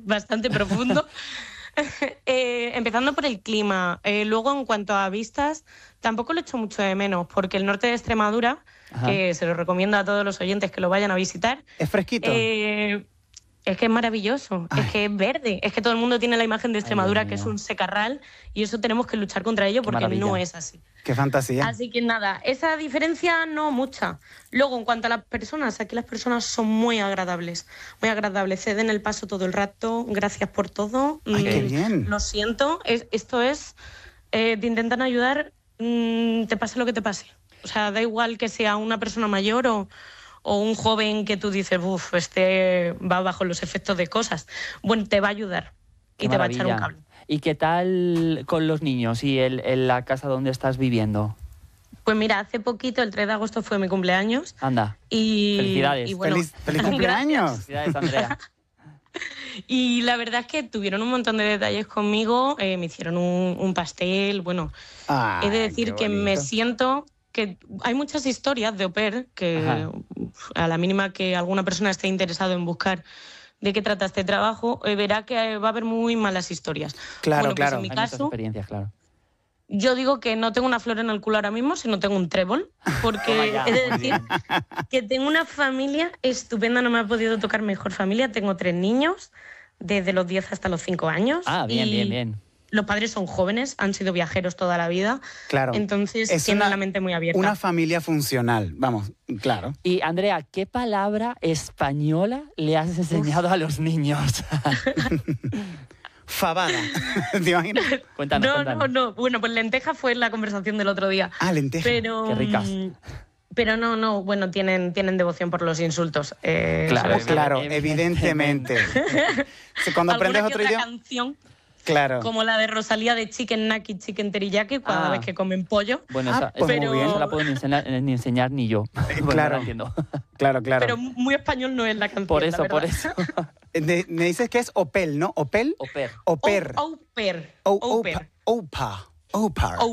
bastante profundo. Empezando por el clima. Luego, en cuanto a vistas, tampoco lo echo mucho de menos, porque el norte de Extremadura, que se lo recomiendo a todos los oyentes que lo vayan a visitar. ¿Es fresquito? Es que es maravilloso, es que es verde, es que todo el mundo tiene la imagen de Extremadura, que es un secarral, y eso tenemos que luchar contra ello porque no es así. ¡Qué fantasía! Así que nada, esa diferencia no mucha. Luego, en cuanto a las personas, aquí las personas son muy agradables, ceden el paso todo el rato, gracias por todo. ¡Ay, qué bien! Lo siento, esto es, te intentan ayudar, te pase lo que te pase. O sea, da igual que sea una persona mayor o un joven que tú dices, este va bajo los efectos de cosas. Bueno, te va a ayudar y te va a echar un cable. ¿Y qué tal con los niños y la casa donde estás viviendo? Pues mira, hace poquito, el 3 de agosto fue mi cumpleaños. Anda, y felicidades. Y bueno, ¡Feliz cumpleaños! Felicidades, Andrea. Y la verdad es que tuvieron un montón de detalles conmigo, me hicieron un pastel, bueno. He de decir que me siento... que hay muchas historias de au pair que a la mínima que alguna persona esté interesado en buscar de qué trata este trabajo, verá que va a haber muy malas historias. Claro, bueno, pues claro. en mi Hay caso, muchas experiencias, claro. yo digo que no tengo una flor en el culo ahora mismo, sino tengo un trébol, porque he de decir que tengo una familia estupenda, no me ha podido tocar mejor familia. Tengo 3 niños, desde los 10 hasta los 5 años. Bien. Los padres son jóvenes, han sido viajeros toda la vida. Claro. Entonces tienen la mente muy abierta. Una familia funcional, vamos, claro. Y Andrea, ¿qué palabra española le has enseñado a los niños? Fabada. ¿Te imaginas? Cuéntanos. No. Bueno, pues lenteja fue la conversación del otro día. Lenteja. Pero, qué ricas. Pero no, bueno, tienen devoción por los insultos. Claro, evidentemente. Cuando aprendes otro idioma... canción, claro. como la de Rosalía de Chicken Naki, Chicken Teriyaki, cada vez que comen pollo. Bueno, pues muy bien. No la puedo ni enseñar ni yo. Claro. No la entiendo. Claro. Pero muy español no es la canción. Por eso. Me dices que es Opel, ¿no? ¿Opel? Au pair. Au pair. Au pair. Au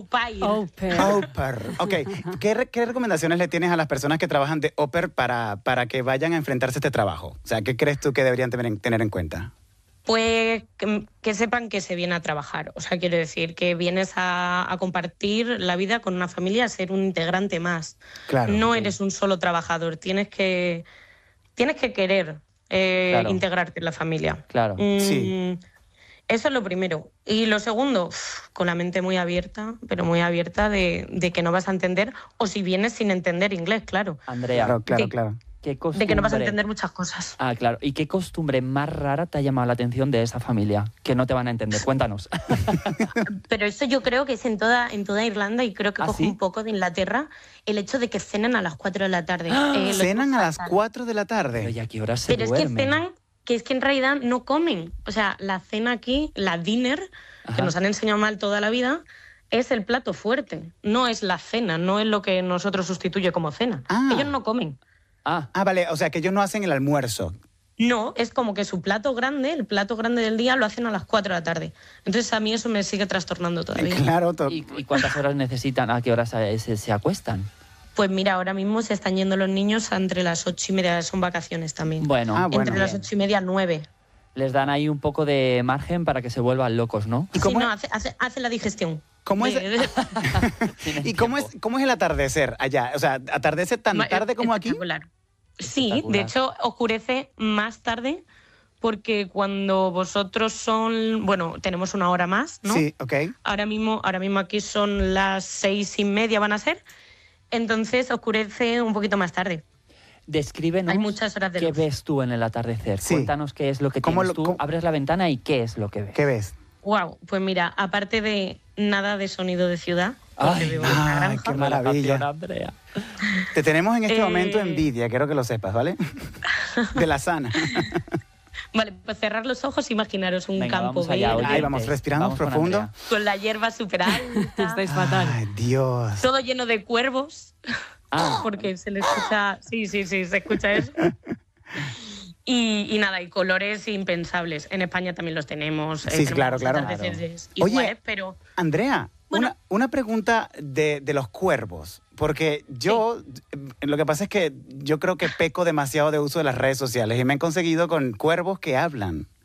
pair. Ok. ¿Qué recomendaciones le tienes a las personas que trabajan de au pair para que vayan a enfrentarse a este trabajo? O sea, ¿qué crees tú que deberían tener en cuenta? Pues que sepan que se viene a trabajar. O sea, quiero decir que vienes a compartir la vida con una familia, a ser un integrante más. Claro. No eres un solo trabajador, tienes que querer integrarte en la familia. Claro. Sí. Eso es lo primero. Y lo segundo, con la mente muy abierta, pero muy abierta de que no vas a entender, o si vienes sin entender inglés, claro. Andrea. Claro. De que no vas a entender muchas cosas. Claro. ¿Y qué costumbre más rara te ha llamado la atención de esa familia? Que no te van a entender. Cuéntanos. Pero eso yo creo que es en toda Irlanda, y creo que coge un poco de Inglaterra, el hecho de que cenan a las 4 de la tarde. ¿Cenan a las 4 de la tarde? Pero ¿y a qué hora se Pero duermen? es que cenan, que es que en realidad no comen. O sea, la cena aquí, la dinner, que nos han enseñado mal toda la vida, es el plato fuerte. No es la cena, no es lo que nosotros sustituye como cena. Ellos no comen. Vale, o sea, que ellos no hacen el almuerzo. No, es como que su plato grande, el plato grande del día, lo hacen a las 4 de la tarde. Entonces a mí eso me sigue trastornando todavía. Claro. ¿Y cuántas horas necesitan? ¿A qué horas se acuestan? Pues mira, ahora mismo se están yendo los niños entre las 8:30, son vacaciones también. Bueno. Entre las 8:30 y 9. Les dan ahí un poco de margen para que se vuelvan locos, ¿no? Hace la digestión. ¿Cómo es? ¿Y cómo es el atardecer allá? O sea, ¿atardece tan tarde como aquí? Sí, de hecho oscurece más tarde, porque cuando vosotros tenemos una hora más, ¿no? Sí, ok. Ahora mismo aquí son las 6:30 van a ser, entonces oscurece un poquito más tarde. Descríbenos. Hay muchas horas de qué luz. ves tú en el atardecer. Sí. Cuéntanos qué es lo que tienes tú. Abres la ventana y qué es lo que ves. ¿Qué ves? Wow, pues mira, aparte de nada de sonido de ciudad, qué maravilla. Andrea. Te tenemos en este momento envidia, quiero que lo sepas, ¿vale? De la sana. Vale, pues cerrar los ojos, imaginaros un campo vamos allá, verde. Ahí vamos, respiramos profundo. Con la hierba súper alta. Estáis fatal. Ay, Dios. Todo lleno de cuervos. Porque se le escucha... Sí, se escucha eso. Y nada, y colores impensables. En España también los tenemos. Sí, claro. Iguales, Oye, pero... Andrea, bueno, una pregunta de los cuervos. Porque lo que pasa es que yo creo que peco demasiado de uso de las redes sociales y me han conseguido con cuervos que hablan.